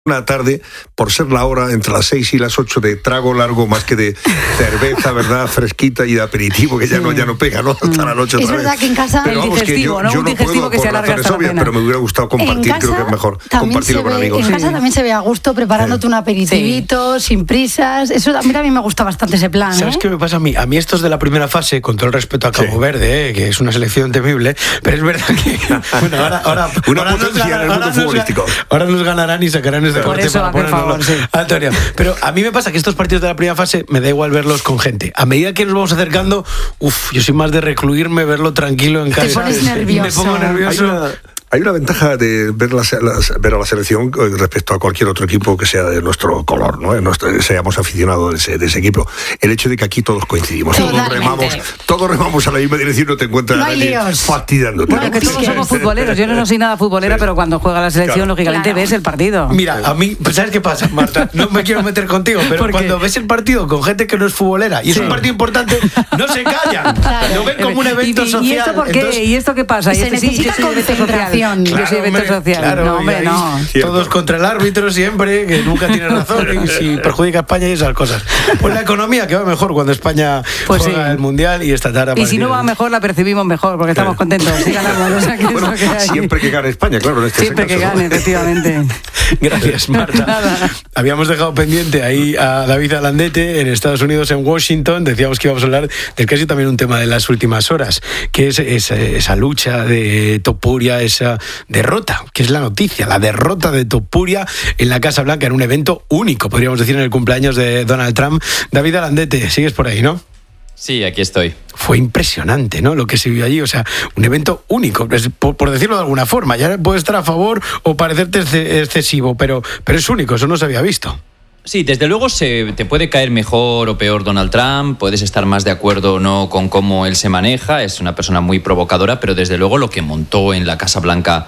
Una tarde, por ser la hora entre las 6 y las 8 de trago largo más que de cerveza, ¿verdad? Fresquita y de aperitivo, que ya no pega, ¿no? Hasta la noche. Es verdad que en casa pero el digestivo, ¿no? Yo un digestivo que se alarga hasta la cena. Pero me hubiera gustado compartir, creo que es mejor compartirlo con amigos. En casa también se ve a gusto preparándote un aperitivito, sin prisas. Eso a mí también me gusta bastante ese plan. ¿Sabes qué me pasa a mí? A mí estos de la primera fase, con todo el respeto a Cabo Verde, que es una selección temible, pero es verdad que bueno, ahora nos ganarán y sacarán este corte para ponerlo. Favor, sí. Antonio, pero a mí me pasa que estos partidos de la primera fase me da igual verlos con gente. A medida que nos vamos acercando, yo soy más de recluirme, verlo tranquilo en casa. Te pones nervioso. Me pongo nervioso. Hay una ventaja de ver a la selección respecto a cualquier otro equipo que sea de nuestro color, ¿no? Seamos aficionados de ese equipo. El hecho de que aquí todos coincidimos, todos remamos a la misma dirección, no te encuentras no hay fastidiándote. Bueno, que todos somos futboleros. Yo no soy nada futbolera, pero cuando juega la selección, lógicamente ves el partido. Mira, a mí, ¿sabes qué pasa, Marta? No me quiero meter contigo, pero cuando ves el partido con gente que no es futbolera y es un partido importante, no se callan. Lo ven como un evento social. ¿Y esto por qué? Entonces, ¿Y esto qué pasa? Se necesita concentración. Yo soy evento social. Claro, no, hombre, no. Todos contra el árbitro siempre, que nunca tiene razón y si perjudica a España y esas cosas. Pues la economía que va mejor cuando España juega el Mundial y esta tarde. Y si no va mejor, la percibimos mejor porque estamos contentos. Sí, ganamos, o sea, bueno, siempre que gane España, claro. Siempre que gane, efectivamente. Gracias, Marta. Habíamos dejado pendiente ahí a David Alandete en Estados Unidos, en Washington. Decíamos que íbamos a hablar del que ha sido también un tema de las últimas horas, que es esa lucha de Topuria, esa derrota, que es la noticia, la derrota de Topuria en la Casa Blanca, en un evento único, podríamos decir, en el cumpleaños de Donald Trump. David Alandete, sigues por ahí, ¿no? Sí, aquí estoy. Fue impresionante, ¿no? Lo que se vio allí, o sea, un evento único, por decirlo de alguna forma. Ya puede estar a favor o parecerte excesivo, pero es único, eso no se había visto. Sí, desde luego te puede caer mejor o peor Donald Trump, puedes estar más de acuerdo o no con cómo él se maneja, es una persona muy provocadora, pero desde luego lo que montó en la Casa Blanca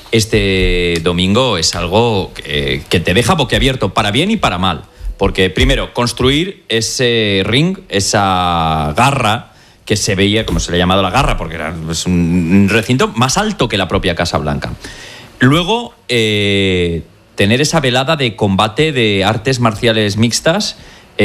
este domingo es algo que te deja boquiabierto, para bien y para mal. Porque, primero, construir ese ring, esa garra, que se veía, como se le ha llamado la garra, porque era un recinto más alto que la propia Casa Blanca. Luego, tener esa velada de combate de artes marciales mixtas,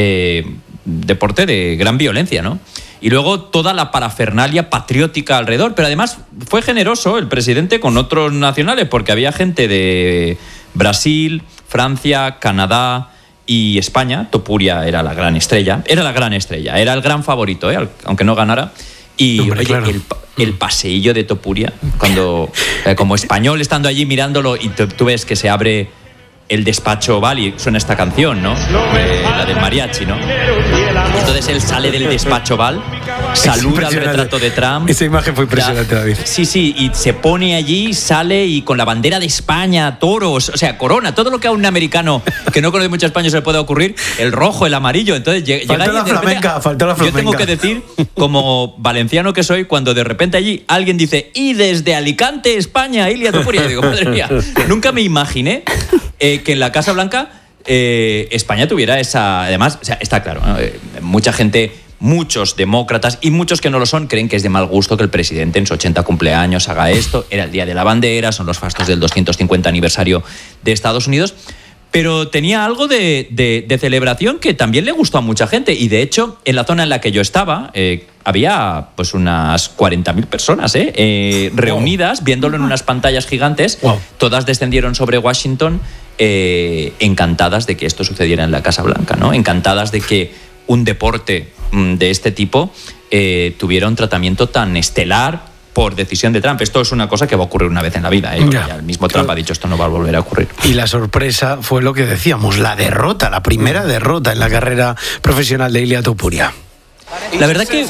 deporte de gran violencia, ¿no? Y luego toda la parafernalia patriótica alrededor, pero además fue generoso el presidente con otros nacionales, porque había gente de Brasil, Francia, Canadá y España. Topuria era la gran estrella, era el gran favorito, aunque no ganara. Y hombre, oye, claro. el paseillo de Topuria, cuando como español estando allí mirándolo y tú ves que se abre el despacho oval y suena esta canción, ¿no? La del mariachi, ¿no? Entonces él sale del despacho oval, saluda al retrato de Trump. Esa imagen fue impresionante, David. Sí, y se pone allí, sale y con la bandera de España, toros, o sea, corona, todo lo que a un americano que no conoce mucho España se le puede ocurrir, el rojo, el amarillo. Entonces faltó la flamenca. Yo tengo que decir, como valenciano que soy, cuando de repente allí alguien dice, y desde Alicante, España, Ilia Topuria, yo digo, madre mía, nunca me imaginé que en la Casa Blanca España tuviera esa... Además, o sea, está claro, ¿no? Mucha gente, muchos demócratas y muchos que no lo son, creen que es de mal gusto que el presidente en su 80 cumpleaños haga esto. Era el Día de la Bandera, son los fastos del 250 aniversario de Estados Unidos, pero tenía algo de celebración que también le gustó a mucha gente. Y de hecho, en la zona en la que yo estaba, había pues unas 40.000 personas reunidas, viéndolo en unas pantallas gigantes. Wow. Todas descendieron sobre Washington, encantadas de que esto sucediera en la Casa Blanca, ¿no? Encantadas de que un deporte de este tipo tuviera un tratamiento tan estelar por decisión de Trump. Esto es una cosa que va a ocurrir una vez en la vida, ¿eh? Ya el mismo Trump ha dicho esto no va a volver a ocurrir. Y la sorpresa fue lo que decíamos, la derrota, la primera derrota en la carrera profesional de Ilia Topuria. La verdad que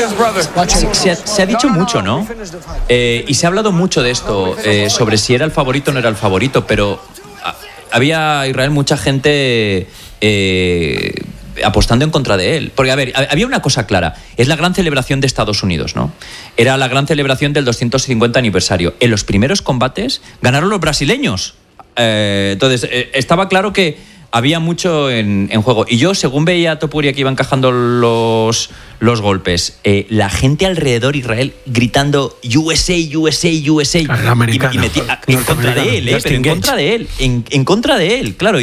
se ha dicho mucho, ¿no? Y se ha hablado mucho de esto, sobre si era el favorito o no era el favorito, pero había, Israel, mucha gente apostando en contra de él. Porque, a ver, había una cosa clara. Es la gran celebración de Estados Unidos, ¿no? Era la gran celebración del 250 aniversario. En los primeros combates ganaron los brasileños. Entonces, estaba claro que había mucho en juego. Y yo, según veía a Topuria que iba encajando los golpes, la gente alrededor Israel gritando USA, USA, USA. El americano. En contra de él, pero en contra de él. En contra de él, claro.